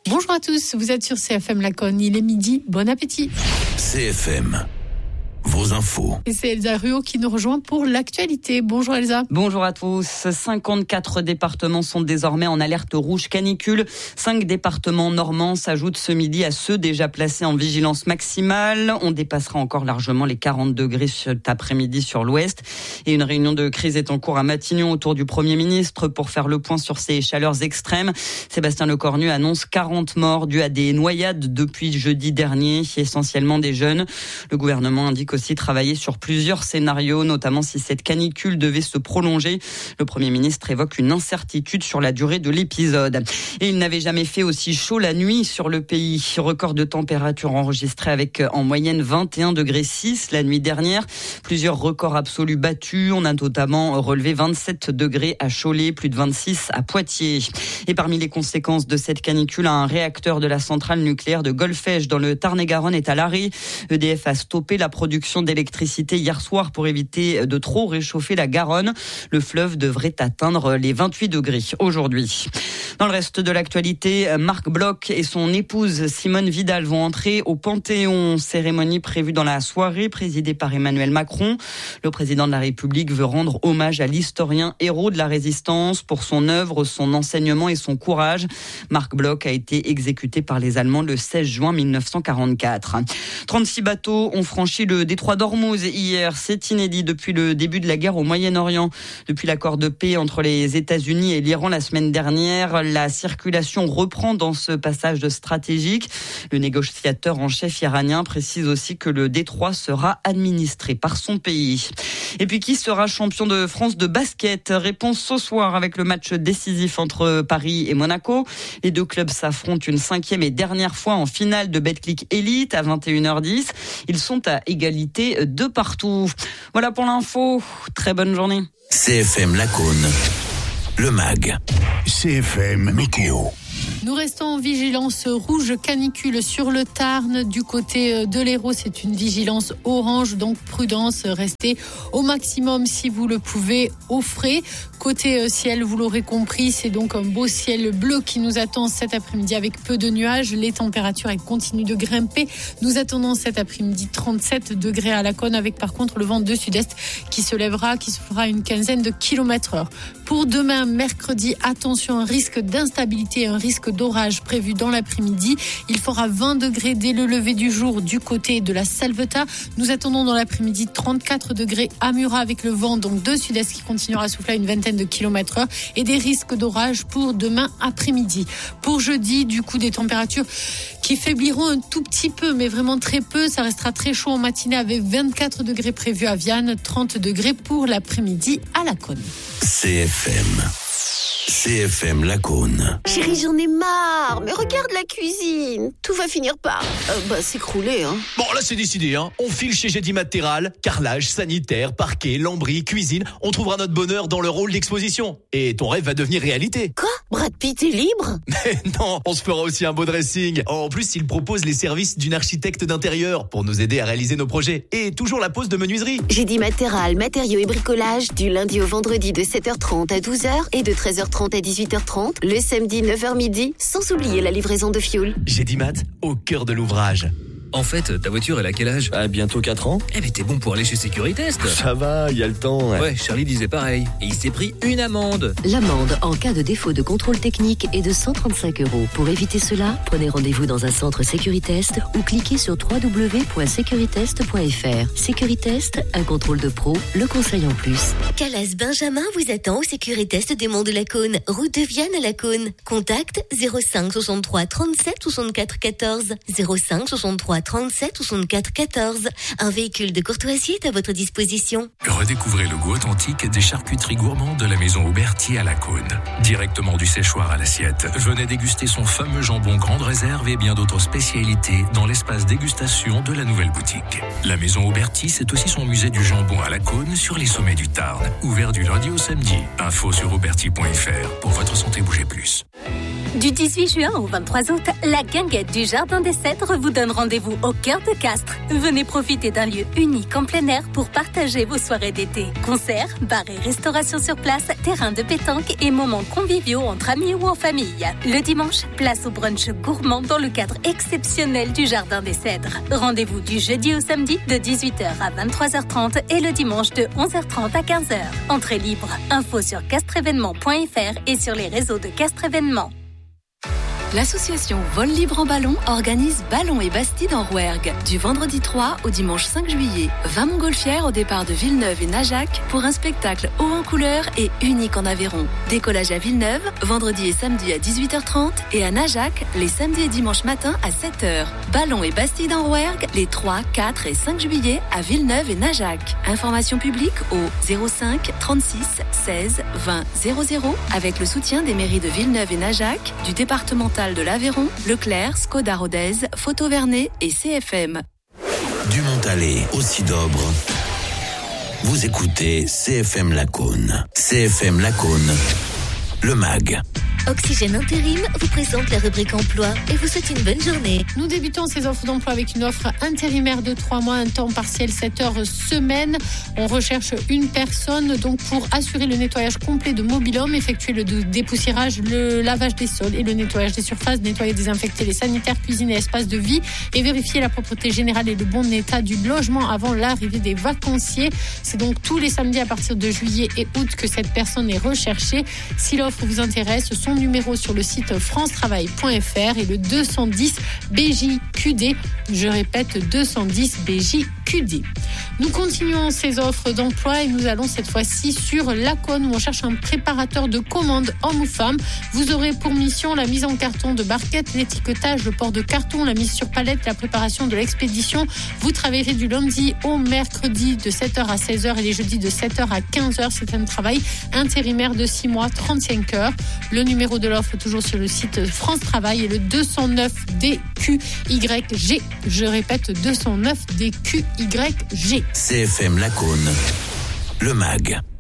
Bonjour à tous, vous êtes sur CFM Laconne, il est midi, bon appétit. CFM, vos infos. Et c'est Elsa Ruot qui nous rejoint pour l'actualité. Bonjour Elsa. Bonjour à tous. 54 départements sont désormais en alerte rouge canicule. 5 départements normands s'ajoutent ce midi à ceux déjà placés en vigilance maximale. On dépassera encore largement les 40 degrés cet après-midi sur l'ouest. Et une réunion de crise est en cours à Matignon autour du Premier ministre pour faire le point sur ces chaleurs extrêmes. Sébastien Lecornu annonce 40 morts dues à des noyades depuis jeudi dernier, essentiellement des jeunes. Le gouvernement indique aussi travailler sur plusieurs scénarios, notamment si cette canicule devait se prolonger. Le Premier ministre évoque une incertitude sur la durée de l'épisode. Et il n'avait jamais fait aussi chaud la nuit sur le pays. Record de température enregistré avec en moyenne 21,6 degrés la nuit dernière. Plusieurs records absolus battus. On a notamment relevé 27 degrés à Cholet, plus de 26 à Poitiers. Et parmi les conséquences de cette canicule, un réacteur de la centrale nucléaire de Golfech dans le Tarn-et-Garonne est à l'arrêt. EDF a stoppé la production d'électricité hier soir pour éviter de trop réchauffer la Garonne. Le fleuve devrait atteindre les 28 degrés aujourd'hui. Dans le reste de l'actualité, Marc Bloch et son épouse Simone Vidal vont entrer au Panthéon. Cérémonie prévue dans la soirée, présidée par Emmanuel Macron. Le président de la République veut rendre hommage à l'historien héros de la résistance pour son œuvre, son enseignement et son courage. Marc Bloch a été exécuté par les Allemands le 16 juin 1944. 36 bateaux ont franchi le détroit d'Ormuz hier. C'est inédit depuis le début de la guerre au Moyen-Orient. Depuis l'accord de paix entre les États-Unis et l'Iran la semaine dernière, la circulation reprend dans ce passage stratégique. Le négociateur en chef iranien précise aussi que le détroit sera administré par son pays. Et puis qui sera champion de France de basket? Réponse ce soir avec le match décisif entre Paris et Monaco. Les deux clubs s'affrontent une 5e et dernière fois en finale de Betclic Elite à 21h10. Ils sont à égalité de partout. Voilà pour l'info. Très bonne journée. CFM Laconne, le MAG. CFM Météo. Nous restons en vigilance rouge canicule sur le Tarn. Du côté de l'Hérault, c'est une vigilance orange, donc prudence, restez au maximum si vous le pouvez au frais. Côté ciel, vous l'aurez compris, c'est donc un beau ciel bleu qui nous attend cet après-midi avec peu de nuages. Les températures elles continuent de grimper. Nous attendons cet après-midi 37 degrés à Laconne avec par contre le vent de sud-est qui se lèvera, qui se fera une quinzaine de km/h. Pour demain, mercredi, attention, un risque d'instabilité, un risque d'orage prévu dans l'après-midi. Il fera 20 degrés dès le lever du jour du côté de la Salvetat. Nous attendons dans l'après-midi 34 degrés à Murat avec le vent donc de sud-est qui continuera à souffler à une vingtaine de km/h et des risques d'orage pour demain après-midi. Pour jeudi, du coup, des températures qui faibliront un tout petit peu, mais vraiment très peu. Ça restera très chaud en matinée avec 24 degrés prévus à Vianne, 30 degrés pour l'après-midi à Laconne. CFM Laconne. Chérie, j'en ai marre, mais regarde la cuisine. Tout va finir par s'écrouler, hein. Bon, là c'est décidé, hein. On file chez Gédi Matéral, carrelage, sanitaire, parquet, lambris, cuisine. On trouvera notre bonheur dans leur rôle d'exposition. Et ton rêve va devenir réalité. Quoi? Brad Pitt est libre? Mais non, on se fera aussi un beau dressing. En plus, il propose les services d'une architecte d'intérieur pour nous aider à réaliser nos projets. Et toujours la pose de menuiserie. Gédi Matéral, matériaux et bricolage, du lundi au vendredi de 7h30 à 12h et de 13h30 à 18h30, le samedi 9h midi, sans oublier la livraison de fioul. Gédi Mat, au cœur de l'ouvrage. En fait, ta voiture, elle a quel âge? Bientôt 4 ans. Eh mais t'es bon pour aller chez Sécuritest. Ça va, il y a le temps. Ouais, Charlie disait pareil. Et il s'est pris une amende. L'amende en cas de défaut de contrôle technique est de 135 €. Pour éviter cela, prenez rendez-vous dans un centre Sécuritest ou cliquez sur www.securitest.fr. Sécuritest, un contrôle de pro, le conseil en plus. Calas Benjamin vous attend au Sécuritest des Monts de Laconne, route de Vianne à Laconne. Contact 05 63 37 64 14 05 63 37 64 14. Un véhicule de courtoisie est à votre disposition. Redécouvrez le goût authentique des charcuteries gourmandes de la maison Auberti à Laconne. Directement du séchoir à l'assiette, venez déguster son fameux jambon grande réserve et bien d'autres spécialités dans l'espace dégustation de la nouvelle boutique. La maison Auberti, c'est aussi son musée du jambon à Laconne sur les sommets du Tarn. Ouvert du lundi au samedi. Info sur auberti.fr. Pour votre santé, bougez plus. Du 18 juin au 23 août, la guinguette du Jardin des Cèdres vous donne rendez-vous au cœur de Castres. Venez profiter d'un lieu unique en plein air pour partager vos soirées d'été. Concerts, bars et restauration sur place, terrain de pétanque et moments conviviaux entre amis ou en famille. Le dimanche, place au brunch gourmand dans le cadre exceptionnel du Jardin des Cèdres. Rendez-vous du jeudi au samedi de 18h à 23h30 et le dimanche de 11h30 à 15h. Entrée libre. Info sur castreévénement.fr et sur les réseaux de Castres Événements. L'association Vol Libre en Ballon organise Ballon et Bastide en Rouergue du vendredi 3 au dimanche 5 juillet. 20 montgolfières au départ de Villeneuve et Najac pour un spectacle haut en couleur et unique en Aveyron. Décollage à Villeneuve, vendredi et samedi à 18h30 et à Najac, les samedis et dimanches matin à 7h. Ballon et Bastide en Rouergue les 3, 4 et 5 juillet à Villeneuve et Najac. Information publique au 05 36 16 20 00 avec le soutien des mairies de Villeneuve et Najac, du départemental de l'Aveyron, Leclerc, Skoda Rodez, Photo Vernet et CFM. Du Montalet au Sidobre. Vous écoutez CFM Lacaune. CFM Lacaune, le MAG. Oxygène Intérim vous présente la rubrique emploi et vous souhaite une bonne journée. Nous débutons ces offres d'emploi avec une offre intérimaire de 3 mois, un temps partiel 7 heures semaine. On recherche une personne donc pour assurer le nettoyage complet de mobil-home, effectuer le dépoussiérage, le lavage des sols et le nettoyage des surfaces, nettoyer, désinfecter les sanitaires, cuisine et espaces de vie et vérifier la propreté générale et le bon état du logement avant l'arrivée des vacanciers. C'est donc tous les samedis à partir de juillet et août que cette personne est recherchée. Si l'offre vous intéresse, son numéro sur le site francetravail.fr et le 210 BJQD. Je répète, 210 BJQD. Nous continuons ces offres d'emploi et nous allons cette fois-ci sur Lacaune où on cherche un préparateur de commandes homme ou femme. Vous aurez pour mission la mise en carton de barquettes, l'étiquetage, le port de carton, la mise sur palette, la préparation de l'expédition. Vous travaillerez du lundi au mercredi de 7h à 16h et les jeudis de 7h à 15h. C'est un travail intérimaire de 6 mois, 35 heures. Le numéro de l'offre toujours sur le site France Travail et le 209 DQYG. Je répète, 209 DQYG. CFM Lacaune, le MAG.